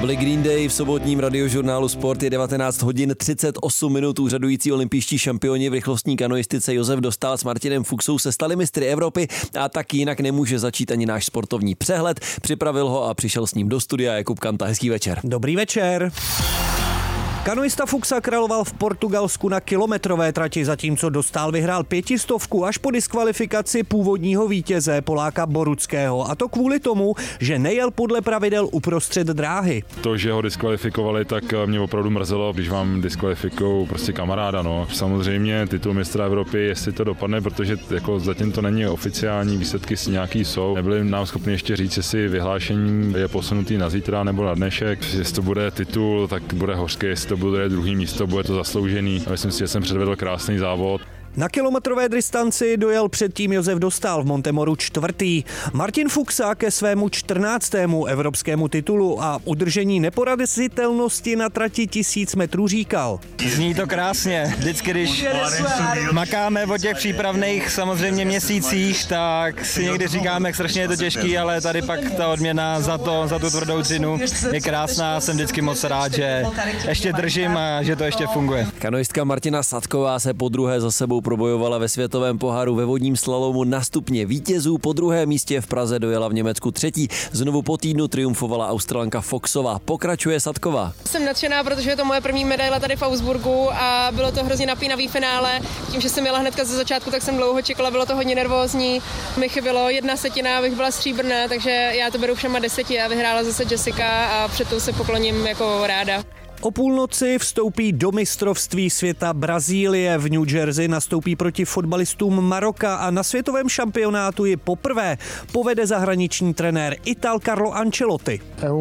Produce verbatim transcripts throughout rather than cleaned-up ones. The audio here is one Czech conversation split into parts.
byli Green Day v sobotním radiožurnálu Sport. Je devatenáct hodin třicet osm minut. Úřadující olympijští šampioni v rychlostní kanoistice Josef Dostál s Martinem Fuchsou se stali mistry Evropy a tak jinak nemůže začít ani náš sportovní přehled. Připravil ho a přišel s ním do studia Jakub Kanta. Hezký večer. Dobrý večer. Kanoista Fuchsa královal v Portugalsku na kilometrové trati, zatímco Dostál vyhrál pětistovku až po diskvalifikaci původního vítěze Poláka Boruckého. A to kvůli tomu, že nejel podle pravidel uprostřed dráhy. To, že ho diskvalifikovali, tak mě opravdu mrzelo, když vám diskvalifikují prostě kamaráda. No. Samozřejmě titul mistra Evropy, jestli to dopadne, protože jako zatím to není oficiální, výsledky si nějaký jsou. Nebyli nám schopni ještě říct, jestli vyhlášení je posunutý na zítra nebo na dnešek. Jestli to bude titul, tak bude hořký, jestli to bude druhý místo, bude to zasloužený. Myslím si, že jsem předvedl krásný závod. Na kilometrové distanci dojel předtím Josef Dostál v Montemoru čtvrtý. Martin Fuchsa ke svému čtrnáctému evropskému titulu a udržení neporazitelnosti na trati tisíc metrů říkal. Zní to krásně. Vždycky, když makáme o těch přípravných samozřejmě měsících, tak si někdy říkáme, jak strašně je to těžký, ale tady pak ta odměna za to, za tu tvrdou dřinu je krásná. Jsem vždycky moc rád, že ještě držím a že to ještě funguje. Kanoistka Martina Sadková se podruhé za sebou probojovala ve světovém poháru ve vodním slalomu na stupně vítězů. Po druhém místě v Praze dojela v Německu třetí. Znovu po týdnu triumfovala Australanka Foxová. Pokračuje Sadková. Jsem nadšená, protože je to moje první medaile tady v Augsburgu a bylo to hrozně napínavý finále. Tím, že jsem jela hnedka ze začátku, tak jsem dlouho čekala, bylo to hodně nervózní. Mi chybělo jedna setina, abych byla stříbrná, takže já to beru všema deseti a vyhrála zase Jessica a před tou se pokloním jako ráda. O půlnoci vstoupí do mistrovství světa Brazílie. V New Jersey nastoupí proti fotbalistům Maroka a na světovém šampionátu ji poprvé povede zahraniční trenér Ital Carlo Ancelotti.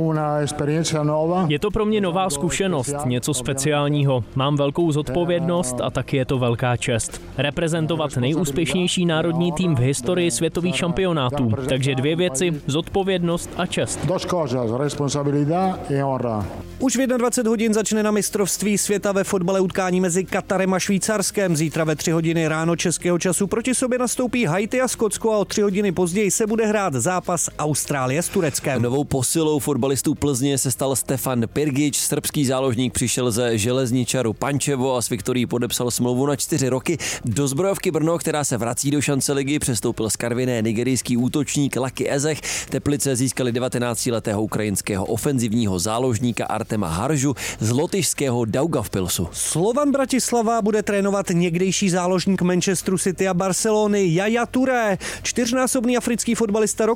Je to pro mě nová zkušenost, něco speciálního. Mám velkou zodpovědnost a taky je to velká čest. Reprezentovat nejúspěšnější národní tým v historii světových šampionátů. Takže dvě věci, zodpovědnost a čest. Už v dvacet jedna hodin začne na mistrovství světa ve fotbale utkání mezi Katarem a Švýcarskem. Zítra ve tři hodiny ráno českého času proti sobě nastoupí Haiti a Skotsko a o tři hodiny později se bude hrát zápas Austrálie s Tureckem. Novou posilou fotbalistů Plzně se stal Stefan Pirgič. Srbský záložník přišel ze Železničaru Pančevo a s Viktorií podepsal smlouvu na čtyři roky. Do Zbrojovky Brno, která se vrací do šance ligy, přestoupil z Karviné nigerijský útočník Laki Ezech. Teplice získali devatenáctiletého ukrajinského ofenzivního záložníka Artema Haržu z lotyšského Daugavpilsu. Slovan Bratislava bude trénovat někdejší záložník Manchesteru City a Barcelony Yaya Touré. Čtyřnásobný africký fotbalista roku